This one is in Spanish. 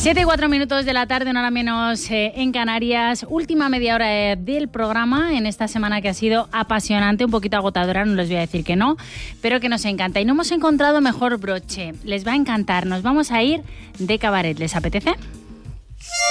7:04 de la tarde, una hora menos en Canarias. Última media hora del programa en esta semana que ha sido apasionante, un poquito agotadora, no les voy a decir que no, pero que nos encanta. Y no hemos encontrado mejor broche. Les va a encantar. Nos vamos a ir de cabaret. ¿Les apetece?